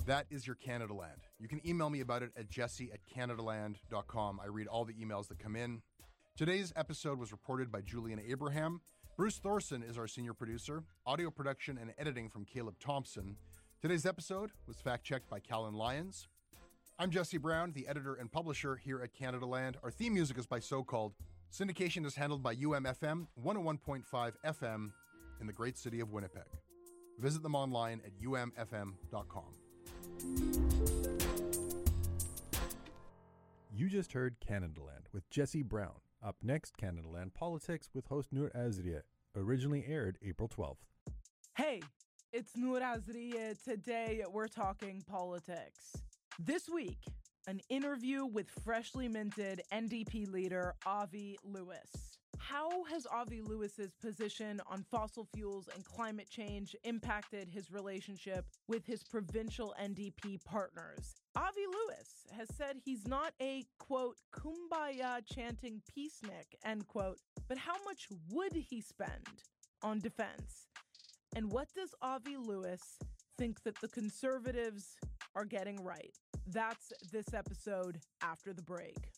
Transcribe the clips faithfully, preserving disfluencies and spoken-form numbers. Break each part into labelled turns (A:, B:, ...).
A: That is your Canada Land. You can email me about it at jesse at canadaland dot com. I read all the emails that come in. Today's episode was reported by Julian Abraham. Bruce Thorson is our senior producer. Audio production and editing from Caleb Thompson. Today's episode was fact-checked by Callan Lyons. I'm Jesse Brown, the editor and publisher here at Canada Land. Our theme music is by So Called. Syndication is handled by U M F M, one oh one point five F M in the great city of Winnipeg. Visit them online at u m f m dot com.
B: You just heard Canada Land with Jesse Brown. Up next, Canada Land Politics with host Noor Azria. Originally aired April twelfth.
C: Hey, it's Noor Azria. Today we're talking politics. This week, an interview with freshly minted N D P leader Avi Lewis. How has Avi Lewis's position on fossil fuels and climate change impacted his relationship with his provincial N D P partners? Avi Lewis has said he's not a, quote, kumbaya chanting peacenik, end quote, but how much would he spend on defense? And what does Avi Lewis think that the Conservatives are getting right? That's this episode after the break.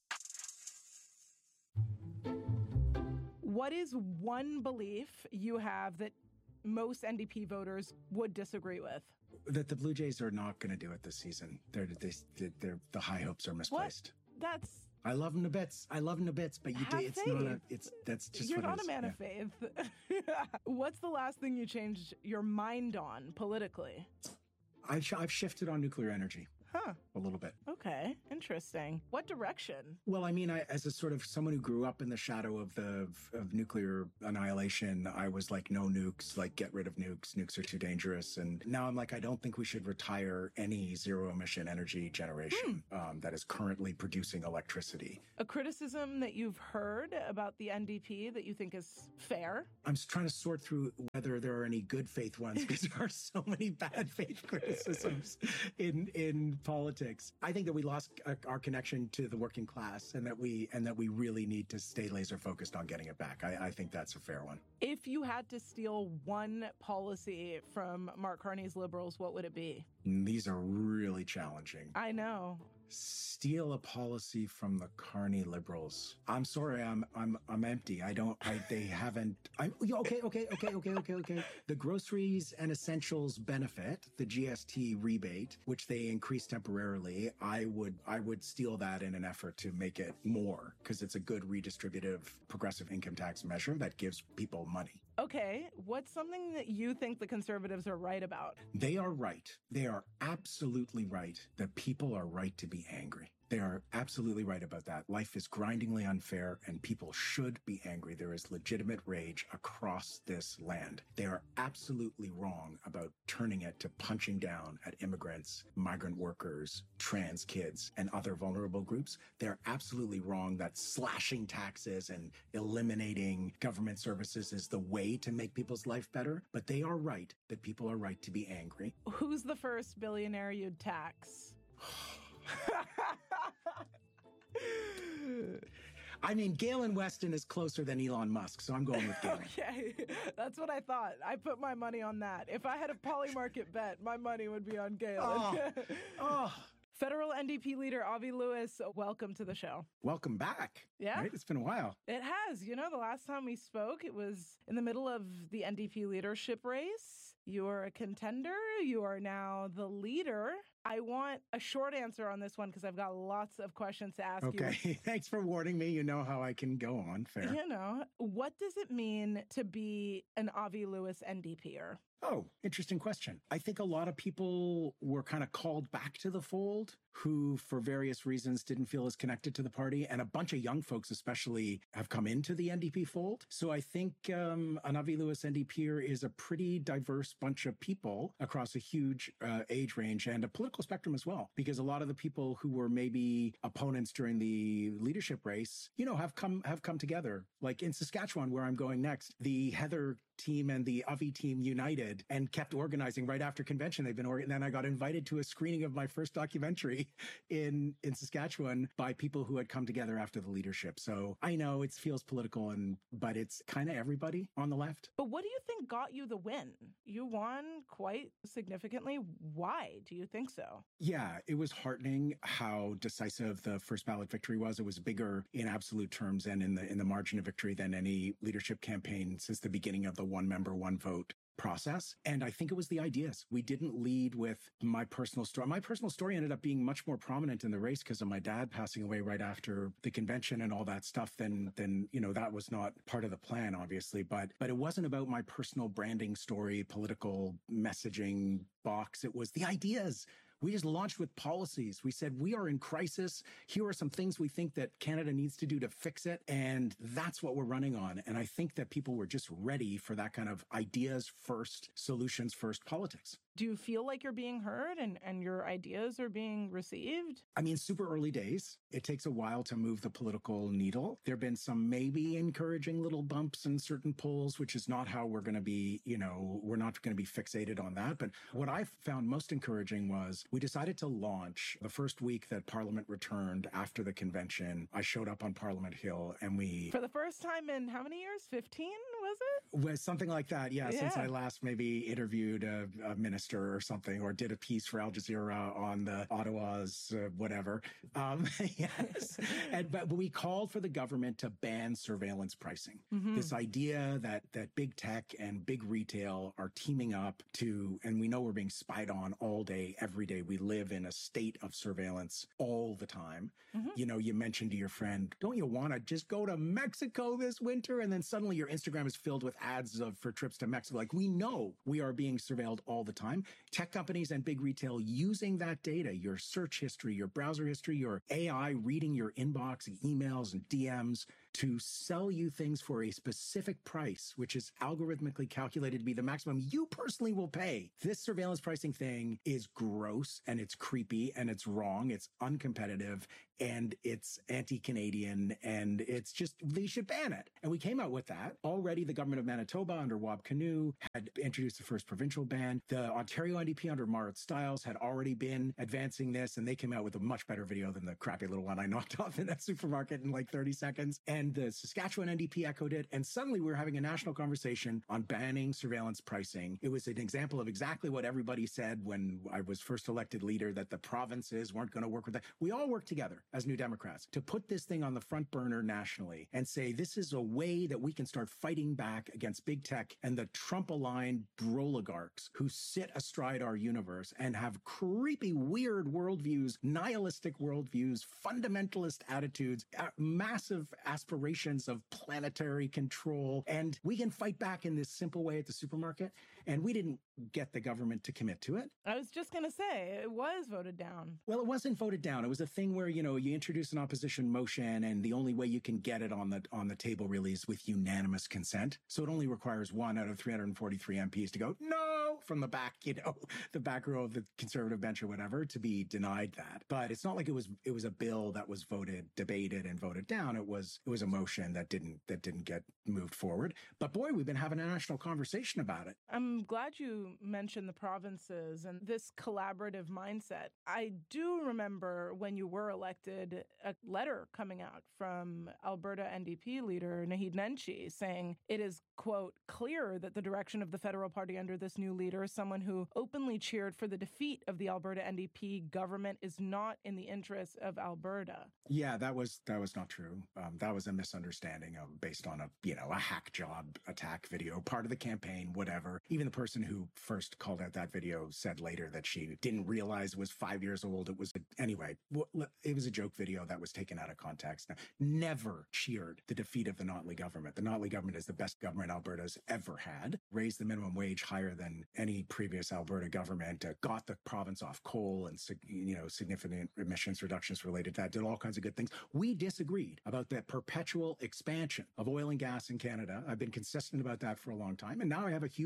C: What is one belief you have that most N D P voters would disagree with?
D: That the Blue Jays are not going to do it this season. They're, they, they're, the high hopes are misplaced.
C: What? That's...
D: I love them to bits. I love them to bits, but you do, it's
C: faith.
D: not a, it's, that's just
C: You're
D: what
C: not
D: it is.
C: a man
D: yeah.
C: of faith. What's the last thing you changed your mind on politically?
D: I've, sh- I've shifted on nuclear energy.
C: Huh.
D: A little bit.
C: Okay. Interesting. What direction?
D: Well, I mean, I, as a sort of someone who grew up in the shadow of the of, of nuclear annihilation, I was like, no nukes, like get rid of nukes. Nukes are too dangerous. And now I'm like, I don't think we should retire any zero emission energy generation hmm. um, that is currently producing electricity.
C: A criticism that you've heard about the N D P that you think is fair?
D: I'm just trying to sort through whether there are any good faith ones because there are so many bad faith criticisms in in politics. I think that we lost uh, our connection to the working class and that we and that we really need to stay laser focused on getting it back. I, I think that's a fair one.
C: If you had to steal one policy from Mark Carney's Liberals, what would it be?
D: These are really challenging.
C: I know.
D: Steal a policy from the Carney Liberals. I'm sorry, I'm I'm I'm empty. I don't. I they haven't. I okay, okay, okay, okay, okay, okay. The groceries and essentials benefit, the G S T rebate, which they increased temporarily. I would I would steal that in an effort to make it more because it's a good redistributive progressive income tax measure that gives people money.
C: Okay, what's something that you think the Conservatives are right about?
D: They are right. They are absolutely right that people are right to be angry. They are absolutely right about that. Life is grindingly unfair and people should be angry. There is legitimate rage across this land. They are absolutely wrong about turning it to punching down at immigrants, migrant workers, trans kids, and other vulnerable groups. They're absolutely wrong that slashing taxes and eliminating government services is the way to make people's life better. But they are right that people are right to be angry.
C: Who's the first billionaire you'd tax?
D: I mean, Galen Weston is closer than Elon Musk, so I'm going with Galen.
C: Okay, that's what I thought. I put my money on that. If I had a Polymarket bet, my money would be on Galen.
D: Oh, oh.
C: Federal N D P leader Avi Lewis, welcome to the show.
D: Welcome back.
C: Yeah.
D: Right? It's been a while.
C: It has. You know, the last time we spoke, it was in the middle of the N D P leadership race. You are a contender. You are now the leader. I want a short answer on this one because I've got lots of questions to ask
D: okay.
C: you.
D: Okay. Thanks for warning me. You know how I can go on. Fair.
C: You know, what does it mean to be an Avi Lewis N D P er?
D: Oh, interesting question. I think a lot of people were kind of called back to the fold who, for various reasons, didn't feel as connected to the party. And a bunch of young folks, especially, have come into the N D P fold. So I think um, an Avi Lewis N D P er is a pretty diverse bunch of people across a huge uh, age range and a political spectrum as well. Because a lot of the people who were maybe opponents during the leadership race, you know, have come have come together. Like in Saskatchewan, where I'm going next, the Heather team and the Avi team united and kept organizing right after convention. They've been organizing. And then I got invited to a screening of my first documentary in, in Saskatchewan by people who had come together after the leadership. So I know it feels political, and but it's kind of everybody on the left.
C: But what do you think got you the win? You won quite significantly. Why do you think so?
D: Yeah, it was heartening how decisive the first ballot victory was. It was bigger in absolute terms and in the in the margin of victory than any leadership campaign since the beginning of the one member, one vote process. And I think it was the ideas. We didn't lead with my personal story. My personal story ended up being much more prominent in the race because of my dad passing away right after the convention and all that stuff. Then, then, you know, that was not part of the plan, obviously, but, but it wasn't about my personal branding story, political messaging box. It was the ideas. We just launched with policies. We said, we are in crisis. Here are some things we think that Canada needs to do to fix it. And that's what we're running on. And I think that people were just ready for that kind of ideas first, solutions first politics.
C: Do you feel like you're being heard and, and your ideas are being received?
D: I mean, super early days. It takes a while to move the political needle. There have been some maybe encouraging little bumps in certain polls, which is not how we're going to be, you know, we're not going to be fixated on that. But what I found most encouraging was we decided to launch the first week that Parliament returned after the convention. I showed up on Parliament Hill and we...
C: For the first time in how many years? fifteen, was it?
D: Was something like that, yeah,
C: yeah.
D: Since I last maybe interviewed a, a minister or something, or did a piece for Al Jazeera on the Ottawa's uh, whatever. Um, yes. and, but we called for the government to ban surveillance pricing. Mm-hmm. This idea that, that big tech and big retail are teaming up to, and we know we're being spied on all day, every day. We live in a state of surveillance all the time. Mm-hmm. You know, you mentioned to your friend, don't you want to just go to Mexico this winter? And then suddenly your Instagram is filled with ads of, for trips to Mexico. Like, we know we are being surveilled all the time. Tech companies and big retail using that data, your search history, your browser history, your A I reading your inbox, emails and D Ms to sell you things for a specific price, which is algorithmically calculated to be the maximum you personally will pay. This surveillance pricing thing is gross and it's creepy and it's wrong. It's uncompetitive and it's anti-Canadian and it's just, they should ban it. And we came out with that. Already the government of Manitoba under Wab Kinew had introduced the first provincial ban. The Ontario N D P under Marit Stiles had already been advancing this, and they came out with a much better video than the crappy little one I knocked off in that supermarket in like thirty seconds. And the Saskatchewan N D P echoed it. And suddenly we were having a national conversation on banning surveillance pricing. It was an example of exactly what everybody said when I was first elected leader, that the provinces weren't going to work with that. We all worked together as New Democrats to put this thing on the front burner nationally and say, this is a way that we can start fighting back against big tech and the Trump-aligned oligarchs who sit astride our universe and have creepy, weird worldviews, nihilistic worldviews, fundamentalist attitudes, uh, massive aspirations of planetary control. And we can fight back in this simple way at the supermarket. And we didn't get the government to commit to it.
C: I was just going to say, it was voted down.
D: Well, it wasn't voted down. It was a thing where, you know, you introduce an opposition motion and the only way you can get it on the on the table really is with unanimous consent. So it only requires one out of three hundred forty-three M Ps to go, no, from the back, you know, the back row of the Conservative bench or whatever, to be denied that. But it's not like it was it was a bill that was voted, debated and voted down. It was it was a motion that didn't that didn't get moved forward. But boy, we've been having a national conversation about it.
C: I'm glad you mentioned the provinces and this collaborative mindset. I do remember when you were elected, a letter coming out from Alberta N D P leader Naheed Nenshi saying it is, quote, clear that the direction of the federal party under this new leader is someone who openly cheered for the defeat of the Alberta N D P government is not in the interests of Alberta.
D: Yeah, that was that was not true. Um, that was a misunderstanding of, based on a, you know, a hack job attack video, part of the campaign, whatever. Even the person who first called out that video said later that she didn't realize it was five years old. It was, a, anyway, it was a joke video that was taken out of context. Now, never cheered the defeat of the Notley government. The Notley government is the best government Alberta's ever had, raised the minimum wage higher than any previous Alberta government, uh, got the province off coal and, you know, significant emissions reductions related to that, did all kinds of good things. We disagreed about the perpetual expansion of oil and gas in Canada. I've been consistent about that for a long time. And now I have a huge mandate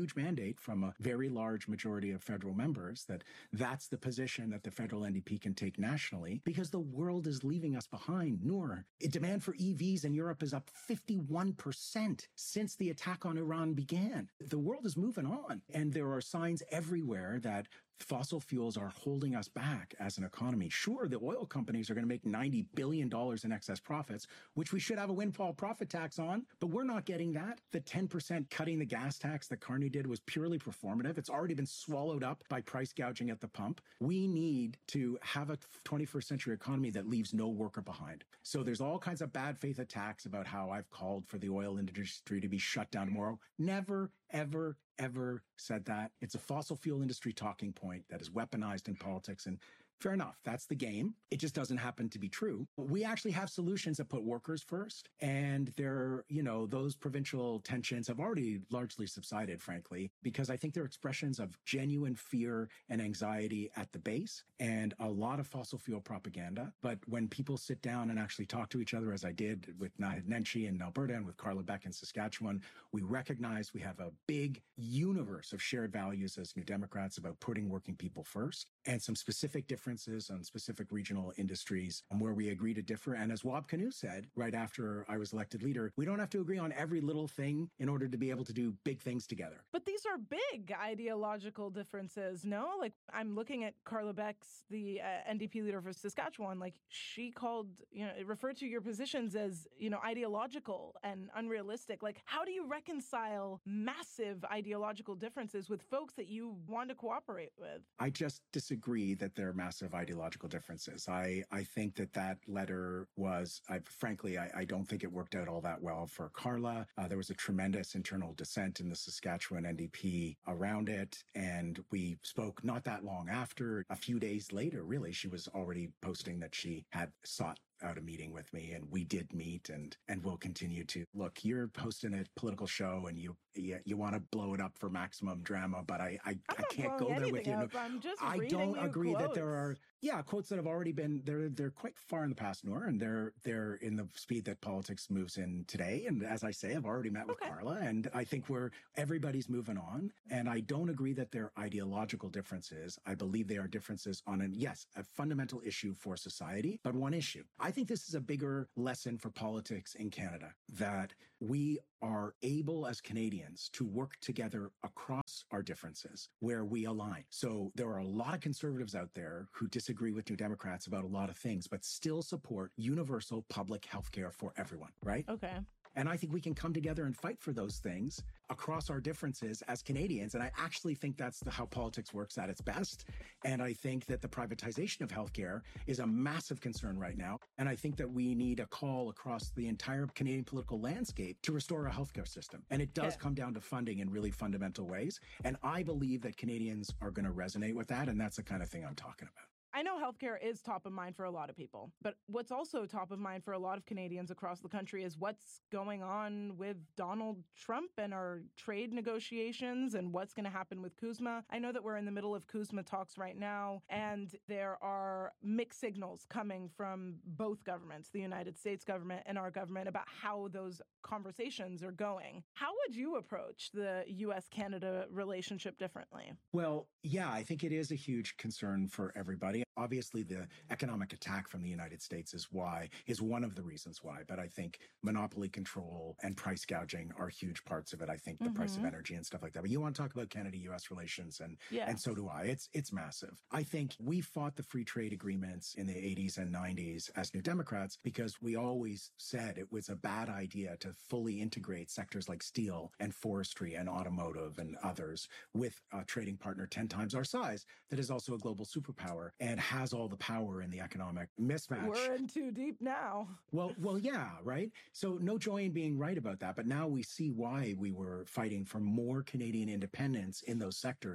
D: mandate from a very large majority of federal members that that's the position that the federal N D P can take nationally, because the world is leaving us behind. Noor, demand for E Vs in Europe is up fifty-one percent since the attack on Iran began. The world is moving on, and there are signs everywhere that fossil fuels are holding us back as an economy. Sure, the oil companies are going to make ninety billion dollars in excess profits, which we should have a windfall profit tax on, but we're not getting that. The ten percent cutting the gas tax that Carney did was purely performative. It's already been swallowed up by price gouging at the pump. We need to have a twenty-first century economy that leaves no worker behind. So there's all kinds of bad faith attacks about how I've called for the oil industry to be shut down tomorrow. Never, ever, ever said that. It's a fossil fuel industry talking point that is weaponized in politics, and fair enough. That's the game. It just doesn't happen to be true. We actually have solutions that put workers first. And they're, you know, those provincial tensions have already largely subsided, frankly, because I think they're expressions of genuine fear and anxiety at the base and a lot of fossil fuel propaganda. But when people sit down and actually talk to each other, as I did with Naheed Nenshi in Alberta and with Carla Beck in Saskatchewan, we recognize we have a big universe of shared values as New Democrats about putting working people first, and some specific differences on specific regional industries where we agree to differ. And as Wab Kinew said right after I was elected leader, we don't have to agree on every little thing in order to be able to do big things together.
C: But these are big ideological differences, no? Like, I'm looking at Carla Beck's, the uh, N D P leader for Saskatchewan, like she called, you know, referred to your positions as, you know, ideological and unrealistic. Like, how do you reconcile massive ideological differences with folks that you want to cooperate with?
D: I just disagree that they're massive ideological differences. I, I think that that letter was, I, frankly, I, I don't think it worked out all that well for Carla. Uh, there was a tremendous internal dissent in the Saskatchewan N D P around it. And we spoke not that long after. A few days later, really, she was already posting that she had sought out a meeting with me, and we did meet, and and we'll continue to. Look, you're hosting a political show and you you, you want to blow it up for maximum drama, but I I, I can't go there with you.
C: Up. I'm just
D: I don't agree
C: quotes.
D: that there are yeah quotes that have already been they're they're quite far in the past, Noor, and they're they're in the speed that politics moves in today. And as I say, I've already met with
C: okay.
D: Carla, and I think we're everybody's moving on. And I don't agree that they're ideological differences. I believe they are differences on an yes a fundamental issue for society, but one issue. I think this is a bigger lesson for politics in Canada, that we are able as Canadians to work together across our differences where we align. So there are a lot of conservatives out there who disagree with New Democrats about a lot of things, but still support universal public health care for everyone, right?
C: Okay.
D: And I think we can come together and fight for those things across our differences as Canadians. And I actually think that's the, how politics works at its best. And I think that the privatization of healthcare is a massive concern right now. And I think that we need a call across the entire Canadian political landscape to restore our healthcare system. And it does
C: yeah.
D: come down to funding in really fundamental ways. And I believe that Canadians are going to resonate with that. And that's the kind of thing I'm talking about.
C: I know healthcare is top of mind for a lot of people, but what's also top of mind for a lot of Canadians across the country is what's going on with Donald Trump and our trade negotiations and what's going to happen with CUSMA. I know that we're in the middle of CUSMA talks right now, and there are mixed signals coming from both governments, the United States government and our government, about how those conversations are going. How would you approach the U S Canada relationship differently?
D: Well, yeah, I think it is a huge concern for everybody. Obviously, the economic attack from the United States is why, is one of the reasons why. But I think monopoly control and price gouging are huge parts of it. I think the mm-hmm. price of energy and stuff like that. But you want to talk about Canada U S relations, and
C: yes.
D: and so do I. It's it's massive. I think we fought the free trade agreements in the eighties and nineties as New Democrats because we always said it was a bad idea to fully integrate sectors like steel and forestry and automotive and others with a trading partner ten times our size that is also a global superpower and has all the power in the economic mismatch.
C: We're in too deep now.
D: Well, well, yeah, right? So no joy in being right about that. But now we see why we were fighting for more Canadian independence in those sectors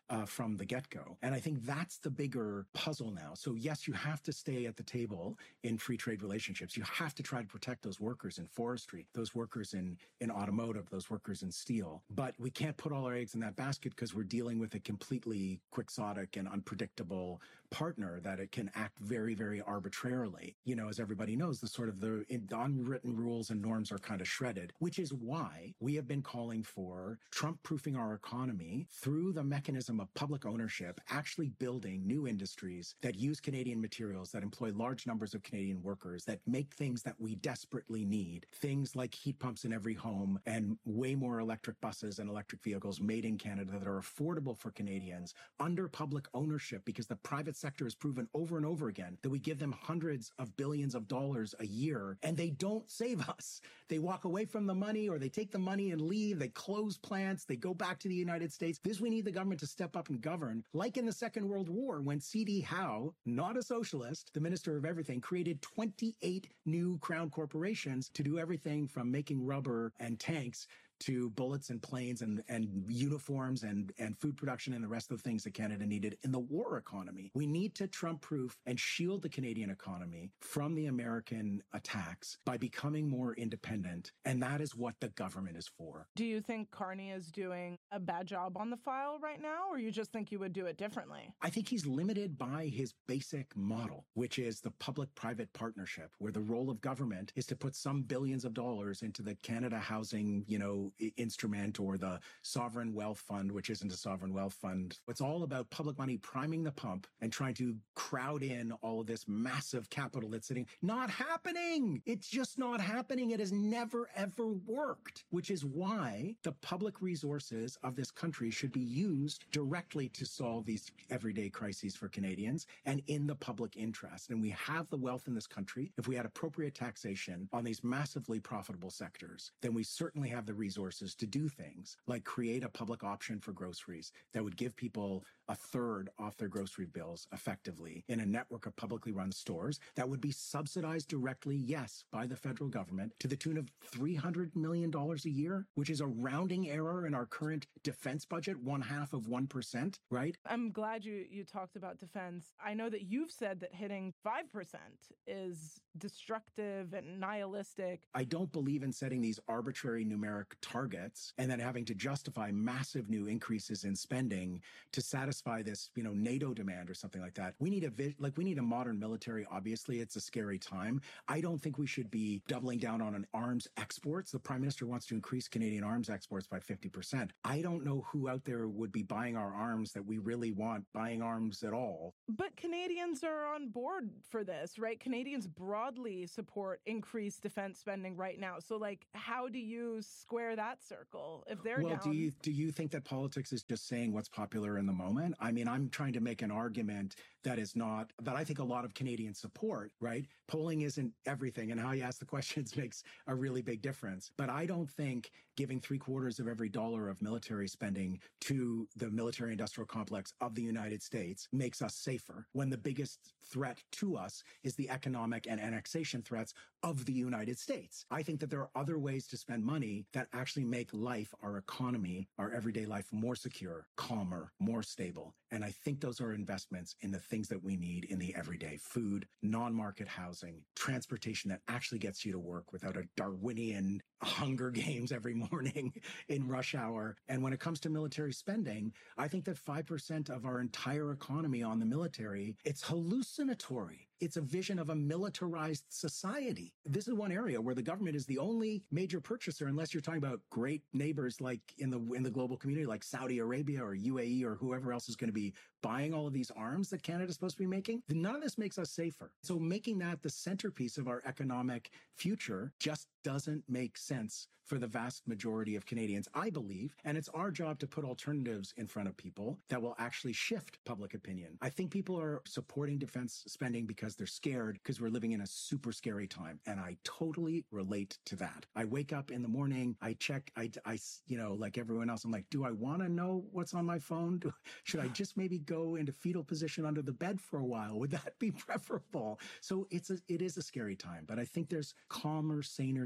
D: uh, from the get-go. And I think that's the bigger puzzle now. So yes, you have to stay at the table in free trade relationships. You have to try to protect those workers in forestry, those workers in, in automotive, those workers in steel. But we can't put all our eggs in that basket because we're dealing with a completely quixotic and unpredictable partner that it can act very, very arbitrarily. You know, as everybody knows, the sort of the unwritten rules and norms are kind of shredded, which is why we have been calling for Trump-proofing our economy through the mechanism of public ownership, actually building new industries that use Canadian materials, that employ large numbers of Canadian workers, that make things that we desperately need, things like heat pumps in every home and way more electric buses and electric vehicles made in Canada that are affordable for Canadians under public ownership, because the private sector has proven over and over again that we give them hundreds of billions of dollars a year and they don't save us. They walk away from the money, or they take the money and leave. They close plants. They go back to the United States. This, we need the government to step up and govern, like in the Second World War, when C D Howe, not a socialist, the minister of everything, created twenty-eight new crown corporations to do everything from making rubber and tanks to bullets and planes and, and uniforms and, and food production and the rest of the things that Canada needed in the war economy. We need to Trump-proof and shield the Canadian economy from the American attacks by becoming more independent. And that is what the government is for.
C: Do you think Carney is doing a bad job on the file right now, or you just think you would do it differently?
D: I think he's limited by his basic model, which is the public-private partnership, where the role of government is to put some billions of dollars into the Canada Housing, you know, instrument, or the Sovereign Wealth Fund, which isn't a sovereign wealth fund. It's all about public money priming the pump and trying to crowd in all of this massive capital that's sitting. Not happening. It's just not happening. It has never, ever worked, which is why the public resources of this country should be used directly to solve these everyday crises for Canadians and in the public interest. And we have the wealth in this country. If we had appropriate taxation on these massively profitable sectors, then we certainly have the resources resources to do things like create a public option for groceries that would give people a third off their grocery bills effectively in a network of publicly run stores that would be subsidized directly, yes, by the federal government to the tune of three hundred million dollars a year, which is a rounding error in our current defense budget, one half of one percent, right?
C: I'm glad you, you talked about defense. I know that you've said that hitting five percent is destructive and nihilistic.
D: I don't believe in setting these arbitrary numeric targets and then having to justify massive new increases in spending to satisfy this, you know, NATO demand or something like that. We need a vi- like we need a modern military. Obviously, it's a scary time. I don't think we should be doubling down on an arms exports. The Prime Minister wants to increase Canadian arms exports by fifty percent. I don't know who out there would be buying our arms that we really want buying arms at all.
C: But Canadians are on board for this, right? Canadians broadly support increased defense spending right now. So, like, how do you square that circle if they're
D: well,
C: down?
D: do you do you think that politics is just saying what's popular in the moment? I mean, I'm trying to make an argument that is not, that I think a lot of Canadians support, right? Polling isn't everything, and how you ask the questions makes a really big difference. But I don't think giving three quarters of every dollar of military spending to the military industrial complex of the United States makes us safer, when the biggest threat to us is the economic and annexation threats of the United States. I think that there are other ways to spend money that actually make life, our economy, our everyday life more secure, calmer, more stable. And I think those are investments in the things that we need in the everyday: food, non-market housing, transportation that actually gets you to work without a Darwinian Hunger Games every morning in rush hour. And when it comes to military spending, I think that five percent of our entire economy on the military, it's hallucinatory. It's a vision of a militarized society. This is one area where the government is the only major purchaser, unless you're talking about great neighbors like in the in the global community, like Saudi Arabia or U A E or whoever else is going to be buying all of these arms that Canada's supposed to be making. None of this makes us safer. So making that the centerpiece of our economic future just doesn't make sense for the vast majority of Canadians, I believe. And it's our job to put alternatives in front of people that will actually shift public opinion. I think people are supporting defense spending because they're scared, because we're living in a super scary time. And I totally relate to that. I wake up in the morning, I check, I, I you know, like everyone else, I'm like, do I want to know what's on my phone? Do, should I just maybe go into fetal position under the bed for a while? Would that be preferable? So it's a, it is a scary time, but I think there's calmer, saner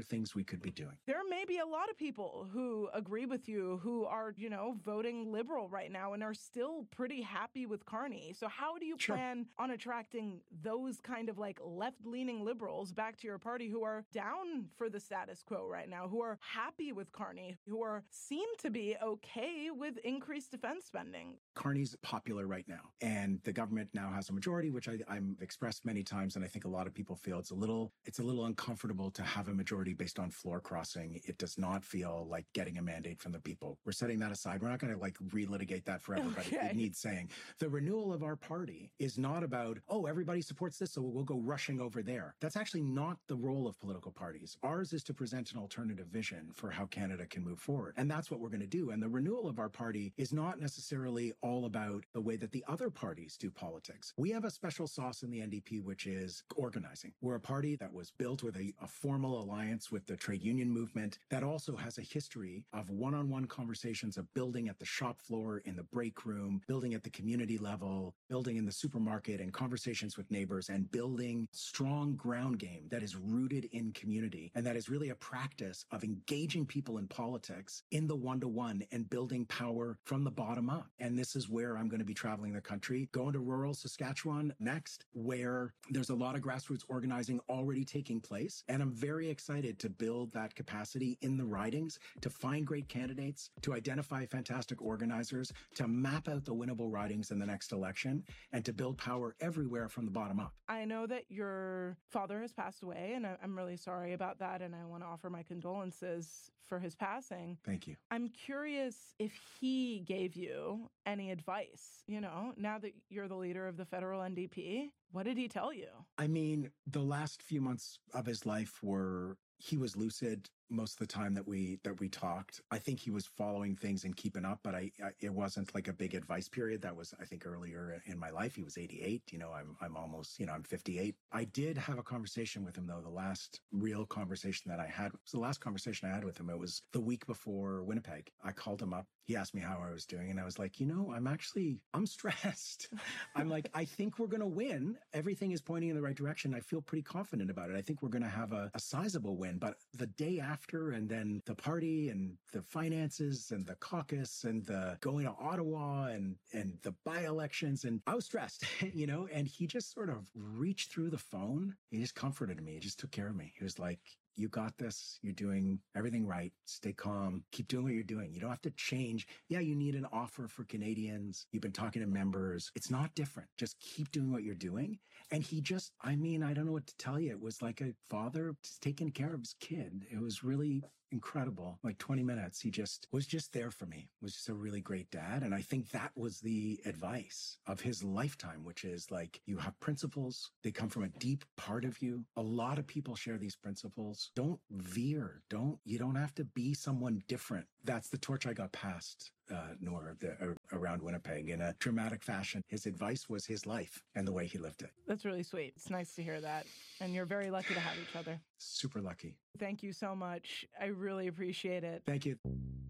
D: things we could be doing.
C: There may be a lot of people who agree with you who are, you know, voting liberal right now and are still pretty happy with Carney. So how do you
D: Sure.
C: plan on attracting those kind of like left-leaning liberals back to your party who are down for the status quo right now, who are happy with Carney, who are seem to be okay with increased defense spending?
D: Carney's popular right now, and the government now has a majority, which I, I'm expressed many times, and I think a lot of people feel it's a little it's a little uncomfortable to have a majority based on floor crossing. It does not feel like getting a mandate from the people. We're setting that aside. We're not going to like relitigate that forever,
C: Okay.
D: but it, it needs saying. The renewal of our party is not about, oh, everybody supports this, so we'll go rushing over there. That's actually not the role of political parties. Ours is to present an alternative vision for how Canada can move forward, and that's what we're going to do. And the renewal of our party is not necessarily all about the way that the other parties do politics. We have a special sauce in the N D P, which is organizing. We're a party that was built with a, a formal alliance with the trade union movement that also has a history of one-on-one conversations, of building at the shop floor, in the break room, building at the community level, building in the supermarket, and conversations with neighbors, and building strong ground game that is rooted in community. And that is really a practice of engaging people in politics in the one-to-one and building power from the bottom up. And this is where I'm going to be traveling the country, going to rural Saskatchewan next, where there's a lot of grassroots organizing already taking place. And I'm very excited to build that capacity in the ridings, to find great candidates, to identify fantastic organizers, to map out the winnable ridings in the next election, and to build power everywhere from the bottom up.
C: I know that your father has passed away, and I- I'm really sorry about that, and I want to offer my condolences for his passing.
D: Thank you.
C: I'm curious if he gave you any advice, you know, now that you're the leader of the federal N D P. What did he tell you?
D: I mean, the last few months of his life were, he was lucid most of the time that we that we talked. I think he was following things and keeping up, but I, I it wasn't like a big advice period. That was, I think, earlier in my life. He was eighty-eight. You know, I'm I'm almost, you know, I'm fifty-eight. I did have a conversation with him though. The last real conversation that I had was the last conversation I had with him. It was the week before Winnipeg. I called him up. He asked me how I was doing, and I was like, you know, I'm actually I'm stressed. I'm like, I think we're gonna win. Everything is pointing in the right direction. I feel pretty confident about it. I think we're gonna have a, a sizable win. But the day after, and then the party and the finances and the caucus and the going to Ottawa and, and the by-elections. And I was stressed, you know, and he just sort of reached through the phone. He just comforted me. He just took care of me. He was like, you got this. You're doing everything right. Stay calm. Keep doing what you're doing. You don't have to change. Yeah, you need an offer for Canadians. You've been talking to members. It's not different. Just keep doing what you're doing. And he just, I mean, I don't know what to tell you. It was like a father just taking care of his kid. It was really incredible. Like twenty minutes. He just was just there for me. Was just a really great dad. And I think that was the advice of his lifetime, which is like, you have principles. They come from a deep part of you. A lot of people share these principles. Don't veer. Don't, you don't have to be someone different. That's the torch I got passed, uh, Nor, the, uh, around Winnipeg in a dramatic fashion. His advice was his life and the way he lived it.
C: That's really sweet. It's nice to hear that. And you're very lucky to have each other.
D: Super lucky.
C: Thank you so much. I really appreciate it.
D: Thank you.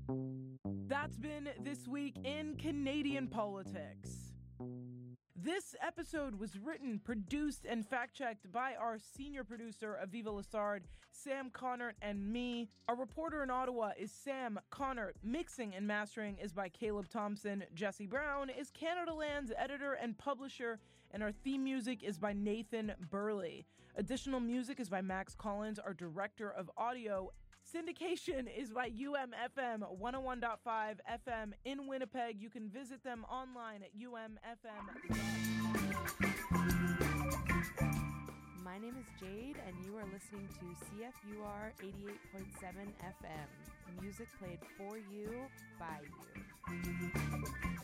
C: That's been This Week in Canadian Politics. This episode was written, produced, and fact-checked by our senior producer, Aviva Lassard, Sam Connert, and me. Our reporter in Ottawa is Sam Connert. Mixing and mastering is by Caleb Thompson. Jesse Brown is Canada Land's editor and publisher, and our theme music is by Nathan Burley. Additional music is by Max Collins, our director of audio. Syndication is by U M F M one oh one point five F M in Winnipeg. You can visit them online at U M F M.
E: My name is Jade, and you are listening to C F U R eighty-eight point seven F M. Music played for you, by you.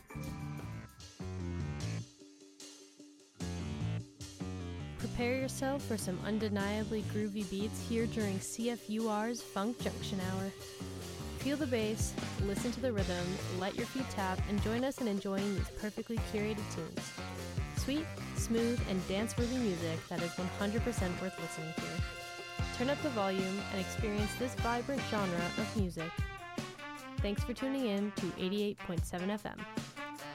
F: Prepare yourself for some undeniably groovy beats here during C F U R's Funk Junction Hour. Feel the bass, listen to the rhythm, let your feet tap, and join us in enjoying these perfectly curated tunes. Sweet, smooth, and dance-worthy music that is one hundred percent worth listening to. Turn up the volume and experience this vibrant genre of music. Thanks for tuning in to eighty-eight point seven F M.